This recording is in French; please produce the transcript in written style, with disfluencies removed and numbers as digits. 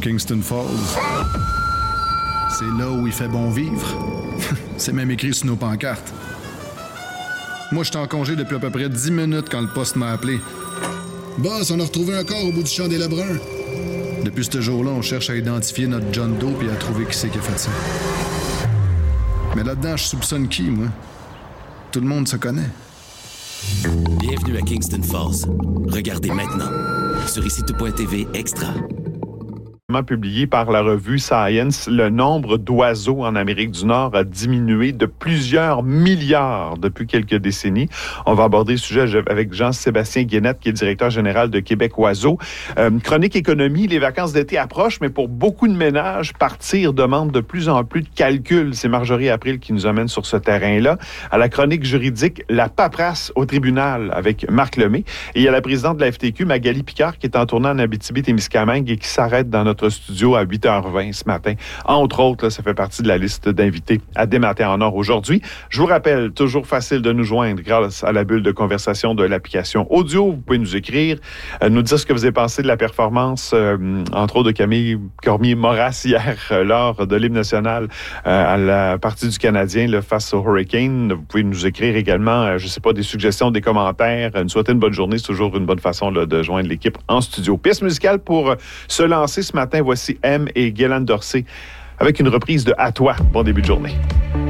Kingston Falls. C'est là où il fait bon vivre. C'est même écrit sur nos pancartes. Moi, j'étais en congé depuis à peu près 10 minutes quand le poste m'a appelé. Boss, on a retrouvé un corps au bout du champ des Lebrun. Depuis ce jour-là, on cherche à identifier notre John Doe et à trouver qui c'est qui a fait ça. Mais là-dedans, je soupçonne qui, moi? Tout le monde se connaît. Bienvenue à Kingston Falls. Regardez maintenant sur ici-tout.tv Extra. Publié par la revue Science, le nombre d'oiseaux en Amérique du Nord a diminué de plusieurs milliards depuis quelques décennies. On va aborder le sujet avec Jean-Sébastien Guénette, qui est directeur général de Québec Oiseaux. Chronique économie, les vacances d'été approchent, mais pour beaucoup de ménages, partir demande de plus en plus de calculs. C'est Marjorie April qui nous amène sur ce terrain-là. À la chronique juridique, la paperasse au tribunal avec Marc Lemay. Et il y a la présidente de la FTQ, Magali Picard, qui est en tournée en Abitibi-Témiscamingue et qui s'arrête dans notre studio à 8h20 ce matin. Entre autres, là, ça fait partie de la liste d'invités à Des Matins en Or aujourd'hui. Je vous rappelle, toujours facile de nous joindre grâce à la bulle de conversation de l'application audio. Vous pouvez nous écrire, nous dire ce que vous avez pensé de la performance, entre autres de Camille Cormier-Moras hier, lors de l'hymne national à la partie du Canadien là, face au Hurricane. Vous pouvez nous écrire également, je ne sais pas, des suggestions, des commentaires. Nous souhaiter une bonne journée. C'est toujours une bonne façon là, de joindre l'équipe en studio. Piste musicale pour se lancer ce matin. Voici M et Guylaine Dorsey avec une reprise de « À toi ». Bon début de journée.